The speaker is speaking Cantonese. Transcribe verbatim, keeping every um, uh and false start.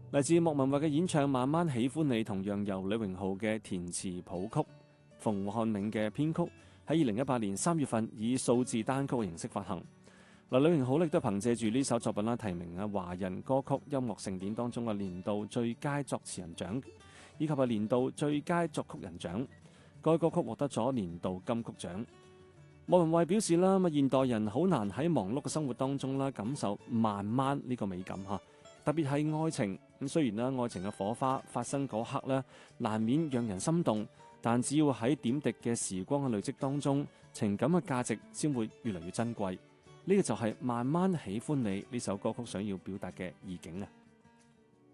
嚟自莫文蔚嘅演唱《慢慢喜歡你》，同樣由李榮浩嘅填詞譜曲，馮漢銘嘅編曲，喺二零一八年三月份以數字單曲嘅形式發行。嗱，李榮浩亦都憑借住呢首作品啦，提名啊華人歌曲音樂盛典當中嘅年度最佳作詞人獎，以及係年度最佳作曲人獎。該歌曲獲得咗年度金曲獎。莫文蔚表示啦，咁現代人好難喺忙碌嘅生活當中啦，感受慢慢呢個美感嚇。特別係愛情咁，雖然啦愛情嘅火花發生嗰刻咧，難免讓人心動，但只要喺點滴嘅時光嘅累積當中，情感嘅價值先會越嚟越珍貴。呢個就係慢慢喜歡你呢首歌曲想要表達嘅意境啊！